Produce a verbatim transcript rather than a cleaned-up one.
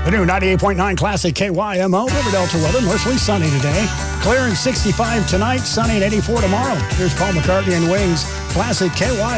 The new ninety-eight point nine Classic K Y M O. River Delta weather, mostly sunny today. Clear and sixty-five tonight, sunny and eighty-four tomorrow. Here's Paul McCartney and Wings. Classic K Y M O.